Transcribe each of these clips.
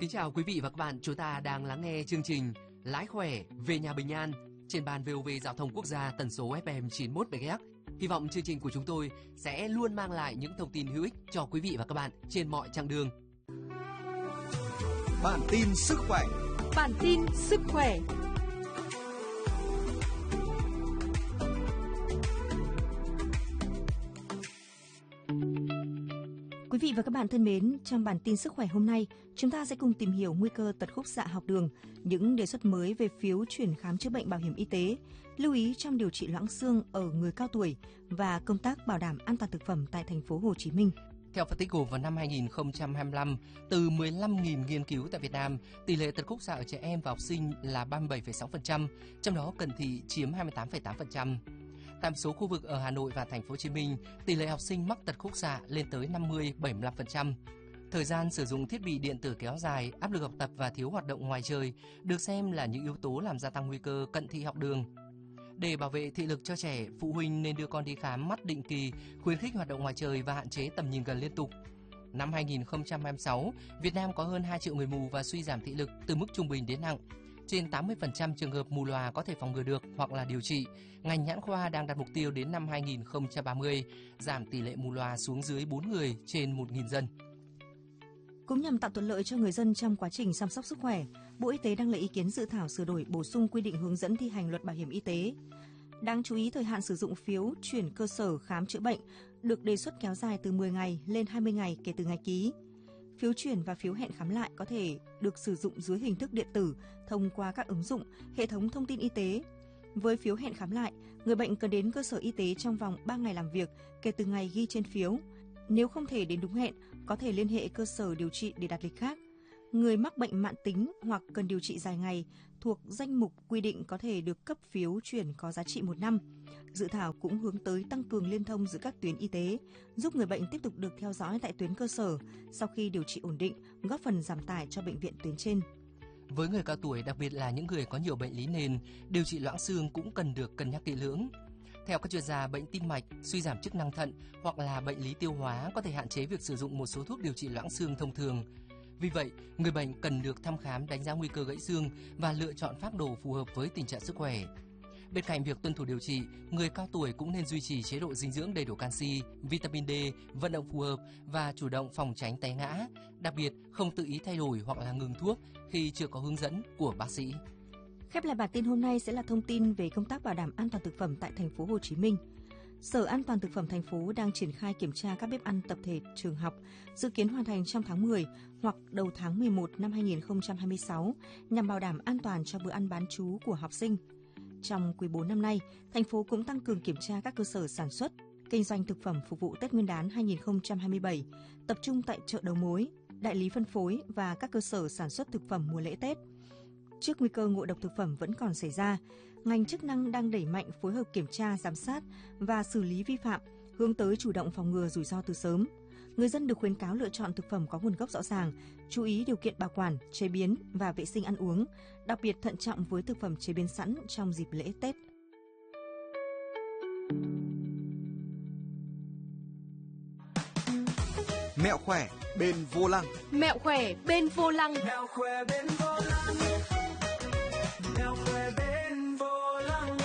kính chào quý vị và các bạn. Chúng ta đang lắng nghe chương trình Lái khỏe về nhà bình an trên ban VOV Giao thông Quốc gia tần số FM 91 MHz. Hy vọng chương trình của chúng tôi sẽ luôn mang lại những thông tin hữu ích cho quý vị và các bạn trên mọi chặng đường. Bản tin sức khỏe. Bản tin sức khỏe. Quý vị và các bạn thân mến, trong bản tin sức khỏe hôm nay, chúng ta sẽ cùng tìm hiểu nguy cơ tật khúc xạ học đường, những đề xuất mới về phiếu chuyển khám chữa bệnh bảo hiểm y tế, lưu ý trong điều trị loãng xương ở người cao tuổi và công tác bảo đảm an toàn thực phẩm tại thành phố Hồ Chí Minh. Theo phân tích gộp vào năm 2025, từ 15.000 nghiên cứu tại Việt Nam, tỷ lệ tật khúc xạ ở trẻ em và học sinh là 37,6%, trong đó cận thị chiếm 28,8%. Tại một số khu vực ở Hà Nội và thành phố Hồ Chí Minh, tỷ lệ học sinh mắc tật khúc xạ lên tới 50-75%. Thời gian sử dụng thiết bị điện tử kéo dài, áp lực học tập và thiếu hoạt động ngoài trời được xem là những yếu tố làm gia tăng nguy cơ cận thị học đường. Để bảo vệ thị lực cho trẻ, phụ huynh nên đưa con đi khám mắt định kỳ, khuyến khích hoạt động ngoài trời và hạn chế tầm nhìn gần liên tục. Năm 2026, Việt Nam có hơn 2 triệu người mù và suy giảm thị lực từ mức trung bình đến nặng. Trên 80% trường hợp mù lòa có thể phòng ngừa được hoặc là điều trị. Ngành nhãn khoa đang đặt mục tiêu đến năm 2030 giảm tỷ lệ mù lòa xuống dưới 4 người trên 1.000 dân. Cũng nhằm tạo thuận lợi cho người dân trong quá trình chăm sóc sức khỏe, Bộ Y tế đang lấy ý kiến dự thảo sửa đổi bổ sung quy định hướng dẫn thi hành luật bảo hiểm y tế. Đáng chú ý, thời hạn sử dụng phiếu chuyển cơ sở khám chữa bệnh được đề xuất kéo dài từ 10 ngày lên 20 ngày kể từ ngày ký. Phiếu chuyển và phiếu hẹn khám lại có thể được sử dụng dưới hình thức điện tử thông qua các ứng dụng, hệ thống thông tin y tế. Với phiếu hẹn khám lại, người bệnh cần đến cơ sở y tế trong vòng 3 ngày làm việc kể từ ngày ghi trên phiếu. Nếu không thể đến đúng hẹn, có thể liên hệ cơ sở điều trị để đặt lịch khác. Người mắc bệnh mãn tính hoặc cần điều trị dài ngày thuộc danh mục quy định có thể được cấp phiếu chuyển có giá trị 1 năm. Dự thảo cũng hướng tới tăng cường liên thông giữa các tuyến y tế, giúp người bệnh tiếp tục được theo dõi tại tuyến cơ sở sau khi điều trị ổn định, góp phần giảm tải cho bệnh viện tuyến trên. Với người cao tuổi, đặc biệt là những người có nhiều bệnh lý nền, điều trị loãng xương cũng cần được cân nhắc kỹ lưỡng. Theo các chuyên gia, bệnh tim mạch, suy giảm chức năng thận hoặc là bệnh lý tiêu hóa có thể hạn chế việc sử dụng một số thuốc điều trị loãng xương thông thường. Vì vậy, người bệnh cần được thăm khám đánh giá nguy cơ gãy xương và lựa chọn phác đồ phù hợp với tình trạng sức khỏe. Bên cạnh việc tuân thủ điều trị, người cao tuổi cũng nên duy trì chế độ dinh dưỡng đầy đủ canxi, vitamin D, vận động phù hợp và chủ động phòng tránh té ngã, đặc biệt không tự ý thay đổi hoặc là ngừng thuốc khi chưa có hướng dẫn của bác sĩ. Khép lại bản tin hôm nay sẽ là thông tin về công tác bảo đảm an toàn thực phẩm tại thành phố Hồ Chí Minh. Sở An toàn thực phẩm thành phố đang triển khai kiểm tra các bếp ăn tập thể trường học, dự kiến hoàn thành trong tháng 10 hoặc đầu tháng 11 năm 2026 nhằm bảo đảm an toàn cho bữa ăn bán trú của học sinh. Trong quý 4 năm nay, thành phố cũng tăng cường kiểm tra các cơ sở sản xuất, kinh doanh thực phẩm phục vụ Tết Nguyên đán 2027, tập trung tại chợ đầu mối, đại lý phân phối và các cơ sở sản xuất thực phẩm mùa lễ Tết. Trước nguy cơ ngộ độc thực phẩm vẫn còn xảy ra, ngành chức năng đang đẩy mạnh phối hợp kiểm tra, giám sát và xử lý vi phạm, hướng tới chủ động phòng ngừa rủi ro từ sớm. Người dân được khuyến cáo lựa chọn thực phẩm có nguồn gốc rõ ràng, chú ý điều kiện bảo quản, chế biến và vệ sinh ăn uống, đặc biệt thận trọng với thực phẩm chế biến sẵn trong dịp lễ Tết. Mẹo khỏe bên vô lăng. Mẹo khỏe bên vô lăng. Mẹo khỏe bên vô lăng. Mẹo khỏe bên vô lăng.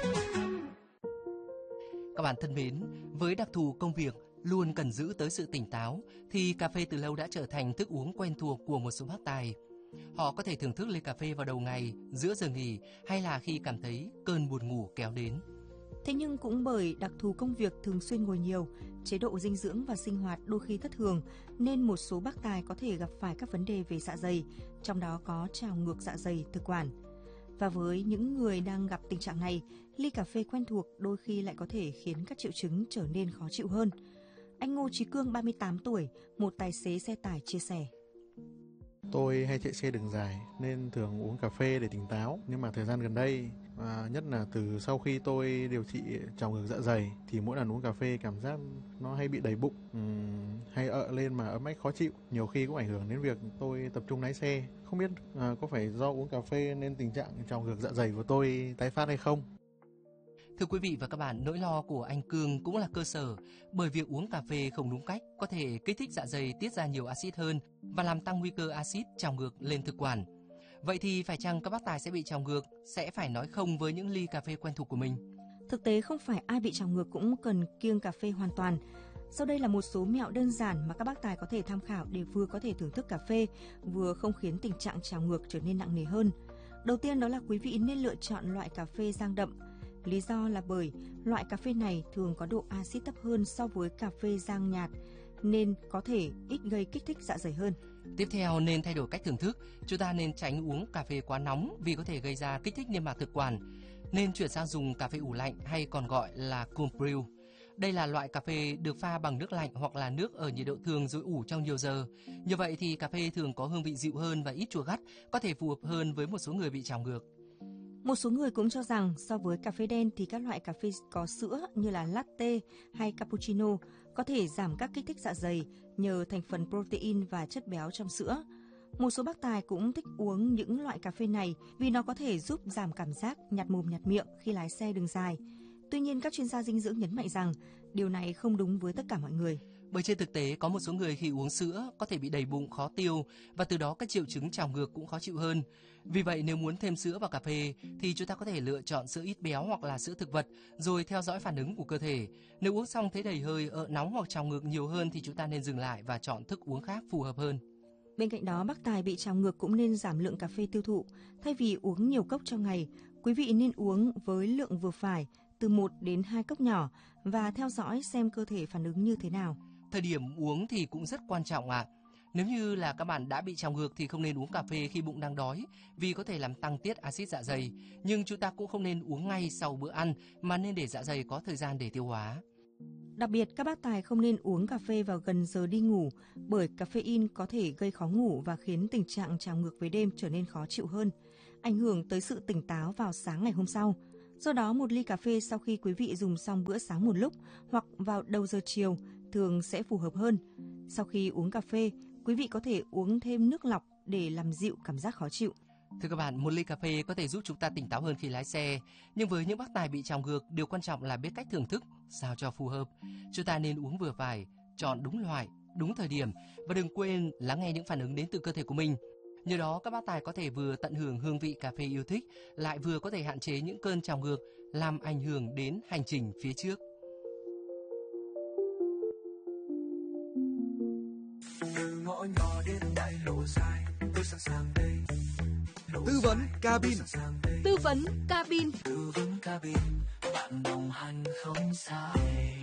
Các bạn thân mến, với đặc thù công việc luôn cần giữ tới sự tỉnh táo thì cà phê từ lâu đã trở thành thức uống quen thuộc của một số bác tài. Họ có thể thưởng thức ly cà phê vào đầu ngày, giữa giờ nghỉ hay là khi cảm thấy cơn buồn ngủ kéo đến. Thế nhưng cũng bởi đặc thù công việc thường xuyên ngồi nhiều, chế độ dinh dưỡng và sinh hoạt đôi khi thất thường nên một số bác tài có thể gặp phải các vấn đề về dạ dày, trong đó có trào ngược dạ dày, thực quản. Và với những người đang gặp tình trạng này, ly cà phê quen thuộc đôi khi lại có thể khiến các triệu chứng trở nên khó chịu hơn. Anh Ngô Chí Cương, 38 tuổi, một tài xế xe tải chia sẻ. Tôi hay chạy xe đường dài nên thường uống cà phê để tỉnh táo. Nhưng mà thời gian gần đây, nhất là từ sau khi tôi điều trị trào ngược dạ dày, thì mỗi lần uống cà phê cảm giác nó hay bị đầy bụng, hay ợ lên mà ấm ách khó chịu. Nhiều khi cũng ảnh hưởng đến việc tôi tập trung lái xe. Không biết có phải do uống cà phê nên tình trạng trào ngược dạ dày của tôi tái phát hay không? Thưa quý vị và các bạn, nỗi lo của anh Cương cũng là cơ sở, bởi việc uống cà phê không đúng cách có thể kích thích dạ dày tiết ra nhiều axit hơn và làm tăng nguy cơ axit trào ngược lên thực quản. Vậy thì phải chăng các bác tài sẽ bị trào ngược, sẽ phải nói không với những ly cà phê quen thuộc của mình? Thực tế không phải ai bị trào ngược cũng cần kiêng cà phê hoàn toàn. Sau đây là một số mẹo đơn giản mà các bác tài có thể tham khảo để vừa có thể thưởng thức cà phê, vừa không khiến tình trạng trào ngược trở nên nặng nề hơn. Đầu tiên đó là quý vị nên lựa chọn loại cà phê rang đậm. Lý do là bởi loại cà phê này thường có độ axit thấp hơn so với cà phê rang nhạt, nên có thể ít gây kích thích dạ dày hơn. Tiếp theo nên thay đổi cách thưởng thức, chúng ta nên tránh uống cà phê quá nóng vì có thể gây ra kích thích niêm mạc thực quản. Nên chuyển sang dùng cà phê ủ lạnh hay còn gọi là cold brew. Đây là loại cà phê được pha bằng nước lạnh hoặc là nước ở nhiệt độ thường rồi ủ trong nhiều giờ. Như vậy thì cà phê thường có hương vị dịu hơn và ít chua gắt, có thể phù hợp hơn với một số người bị trào ngược. Một số người cũng cho rằng so với cà phê đen thì các loại cà phê có sữa như là latte hay cappuccino có thể giảm các kích thích dạ dày nhờ thành phần protein và chất béo trong sữa. Một số bác tài cũng thích uống những loại cà phê này vì nó có thể giúp giảm cảm giác nhạt mồm nhạt miệng khi lái xe đường dài. Tuy nhiên, các chuyên gia dinh dưỡng nhấn mạnh rằng điều này không đúng với tất cả mọi người. Bởi trên thực tế có một số người khi uống sữa có thể bị đầy bụng, khó tiêu và từ đó các triệu chứng trào ngược cũng khó chịu hơn. Vì vậy nếu muốn thêm sữa vào cà phê thì chúng ta có thể lựa chọn sữa ít béo hoặc là sữa thực vật rồi theo dõi phản ứng của cơ thể. Nếu uống xong thấy đầy hơi, nóng hoặc trào ngược nhiều hơn thì chúng ta nên dừng lại và chọn thức uống khác phù hợp hơn. Bên cạnh đó, bác tài bị trào ngược cũng nên giảm lượng cà phê tiêu thụ. Thay vì uống nhiều cốc trong ngày, quý vị nên uống với lượng vừa phải, từ 1 đến 2 cốc nhỏ và theo dõi xem cơ thể phản ứng như thế nào. Thời điểm uống thì cũng rất quan trọng ạ. Nếu như là các bạn đã bị trào ngược thì không nên uống cà phê khi bụng đang đói vì có thể làm tăng tiết axit dạ dày. Nhưng chúng ta cũng không nên uống ngay sau bữa ăn mà nên để dạ dày có thời gian để tiêu hóa. Đặc biệt, các bác tài không nên uống cà phê vào gần giờ đi ngủ bởi caffeine có thể gây khó ngủ và khiến tình trạng trào ngược về đêm trở nên khó chịu hơn, ảnh hưởng tới sự tỉnh táo vào sáng ngày hôm sau. Do đó, một ly cà phê sau khi quý vị dùng xong bữa sáng một lúc hoặc vào đầu giờ chiều thường sẽ phù hợp hơn. Sau khi uống cà phê, quý vị có thể uống thêm nước lọc để làm dịu cảm giác khó chịu. Thưa các bạn, một ly cà phê có thể giúp chúng ta tỉnh táo hơn khi lái xe. Nhưng với những bác tài bị trào ngược, điều quan trọng là biết cách thưởng thức sao cho phù hợp. Chúng ta nên uống vừa phải, chọn đúng loại, đúng thời điểm và đừng quên lắng nghe những phản ứng đến từ cơ thể của mình. Nhờ đó các bác tài có thể vừa tận hưởng hương vị cà phê yêu thích, lại vừa có thể hạn chế những cơn trào ngược làm ảnh hưởng đến hành trình phía trước. Từ ngõ nhỏ đến đại lộ dài, tôi sẵn sàng đây. Tư vấn cabin. Tư vấn cabin. Tư vấn cabin, bạn đồng hành không sai.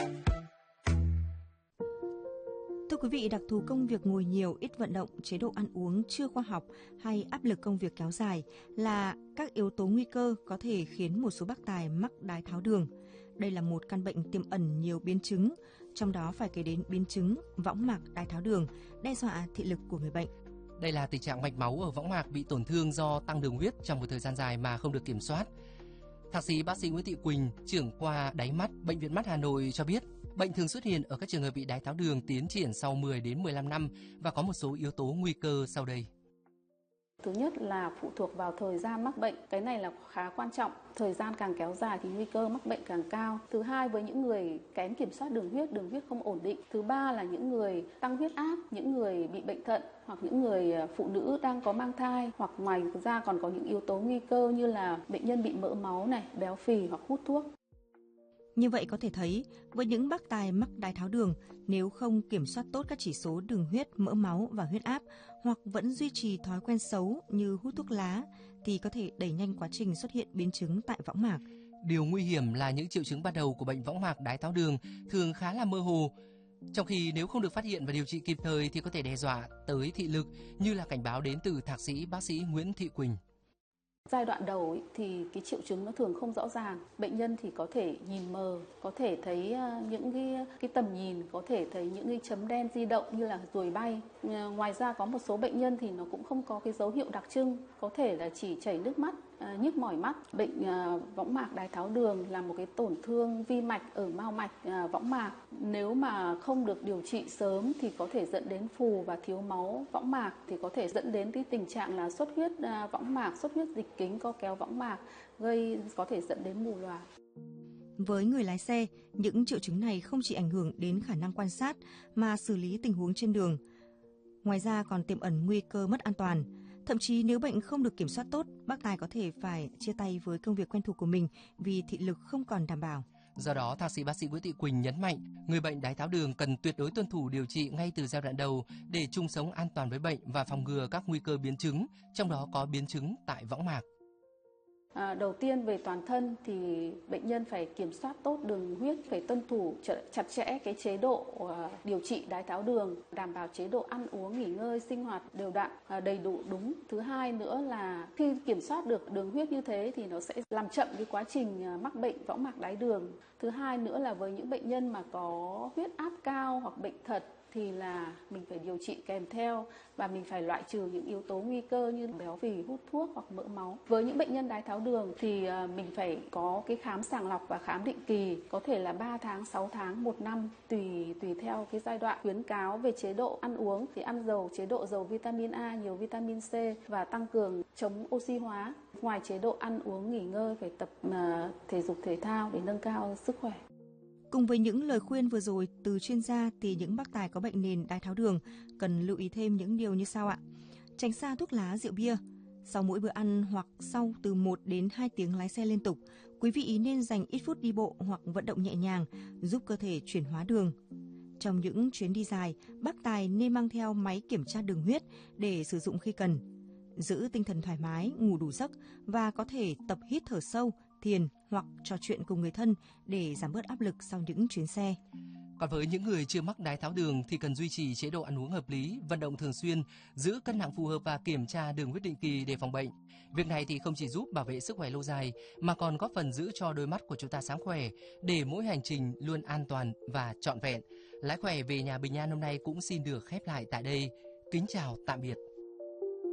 Thưa quý vị, đặc thù công việc ngồi nhiều, ít vận động, chế độ ăn uống chưa khoa học hay áp lực công việc kéo dài là các yếu tố nguy cơ có thể khiến một số bác tài mắc đái tháo đường. Đây là một căn bệnh tiềm ẩn nhiều biến chứng, trong đó phải kể đến biến chứng võng mạc đái tháo đường, đe dọa thị lực của người bệnh. Đây là tình trạng mạch máu ở võng mạc bị tổn thương do tăng đường huyết trong một thời gian dài mà không được kiểm soát. Thạc sĩ bác sĩ Nguyễn Thị Quỳnh, trưởng khoa đáy mắt, Bệnh viện Mắt Hà Nội cho biết, bệnh thường xuất hiện ở các trường hợp bị đái tháo đường tiến triển sau 10 đến 15 năm và có một số yếu tố nguy cơ sau đây. Thứ nhất là phụ thuộc vào thời gian mắc bệnh, cái này là khá quan trọng. Thời gian càng kéo dài thì nguy cơ mắc bệnh càng cao. Thứ hai, với những người kém kiểm soát đường huyết không ổn định. Thứ ba là những người tăng huyết áp, những người bị bệnh thận hoặc những người phụ nữ đang có mang thai, hoặc ngoài ra còn có những yếu tố nguy cơ như là bệnh nhân bị mỡ máu này, béo phì hoặc hút thuốc. Như vậy có thể thấy, với những bác tài mắc đái tháo đường, nếu không kiểm soát tốt các chỉ số đường huyết, mỡ máu và huyết áp, hoặc vẫn duy trì thói quen xấu như hút thuốc lá, thì có thể đẩy nhanh quá trình xuất hiện biến chứng tại võng mạc. Điều nguy hiểm là những triệu chứng ban đầu của bệnh võng mạc đái tháo đường thường khá là mơ hồ. Trong khi nếu không được phát hiện và điều trị kịp thời thì có thể đe dọa tới thị lực, như là cảnh báo đến từ thạc sĩ bác sĩ Nguyễn Thị Quỳnh. Giai đoạn đầu thì cái triệu chứng nó thường không rõ ràng. Bệnh nhân thì có thể nhìn mờ, có thể thấy những cái tầm nhìn, có thể thấy những cái chấm đen di động như là ruồi bay. Ngoài ra có một số bệnh nhân thì nó cũng không có cái dấu hiệu đặc trưng, có thể là chỉ chảy nước mắt, nhức mỏi mắt. Bệnh võng mạc đái tháo đường là một cái tổn thương vi mạch ở mao mạch võng mạc. Nếu mà không được điều trị sớm thì có thể dẫn đến phù và thiếu máu võng mạc, thì có thể dẫn đến cái tình trạng là xuất huyết võng mạc, xuất huyết dịch kính, co kéo võng mạc, có thể dẫn đến mù lòa. Với người lái xe, những triệu chứng này không chỉ ảnh hưởng đến khả năng quan sát mà xử lý tình huống trên đường. Ngoài ra còn tiềm ẩn nguy cơ mất an toàn. Thậm chí nếu bệnh không được kiểm soát tốt, bác tài có thể phải chia tay với công việc quen thuộc của mình vì thị lực không còn đảm bảo. Do đó, thạc sĩ bác sĩ Nguyễn Thị Quỳnh nhấn mạnh, người bệnh đái tháo đường cần tuyệt đối tuân thủ điều trị ngay từ giai đoạn đầu để chung sống an toàn với bệnh và phòng ngừa các nguy cơ biến chứng, trong đó có biến chứng tại võng mạc. Đầu tiên về toàn thân thì bệnh nhân phải kiểm soát tốt đường huyết, phải tuân thủ chặt chẽ cái chế độ điều trị đái tháo đường, đảm bảo chế độ ăn uống, nghỉ ngơi, sinh hoạt đều đặn, đầy đủ đúng. Thứ hai nữa là khi kiểm soát được đường huyết như thế thì nó sẽ làm chậm cái quá trình mắc bệnh võng mạc đái đường. Thứ hai nữa là với những bệnh nhân mà có huyết áp cao hoặc bệnh thật thì là mình phải điều trị kèm theo và mình phải loại trừ những yếu tố nguy cơ như béo phì, hút thuốc hoặc mỡ máu. Với những bệnh nhân đái tháo đường thì mình phải có cái khám sàng lọc và khám định kỳ, có thể là 3 tháng, 6 tháng, 1 năm tùy theo cái giai đoạn. Khuyến cáo về chế độ ăn uống thì ăn chế độ giàu vitamin A, nhiều vitamin C và tăng cường chống oxy hóa. Ngoài chế độ ăn uống nghỉ ngơi phải tập thể dục thể thao để nâng cao sức khỏe. Cùng với những lời khuyên vừa rồi từ chuyên gia thì những bác tài có bệnh nền đái tháo đường cần lưu ý thêm những điều như sau ạ. Tránh xa thuốc lá, rượu bia. Sau mỗi bữa ăn hoặc sau từ 1 đến 2 tiếng lái xe liên tục, quý vị nên dành ít phút đi bộ hoặc vận động nhẹ nhàng giúp cơ thể chuyển hóa đường. Trong những chuyến đi dài, bác tài nên mang theo máy kiểm tra đường huyết để sử dụng khi cần. Giữ tinh thần thoải mái, ngủ đủ giấc và có thể tập hít thở sâu, thiền hoặc trò chuyện cùng người thân để giảm bớt áp lực sau những chuyến xe. Còn với những người chưa mắc đái tháo đường thì cần duy trì chế độ ăn uống hợp lý, vận động thường xuyên, giữ cân nặng phù hợp và kiểm tra đường huyết định kỳ để phòng bệnh. Việc này thì không chỉ giúp bảo vệ sức khỏe lâu dài mà còn góp phần giữ cho đôi mắt của chúng ta sáng khỏe để mỗi hành trình luôn an toàn và trọn vẹn. Lái khỏe về nhà bình an hôm nay cũng xin được khép lại tại đây. Kính chào tạm biệt.